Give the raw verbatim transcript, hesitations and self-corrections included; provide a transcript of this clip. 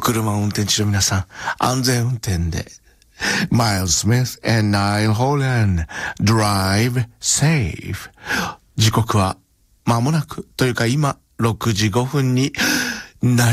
車を運転中の皆さん、安全運転で。Miles Smith and Niall Horan, Drive Safe。時刻は間もなくというか今ろくじごふんになり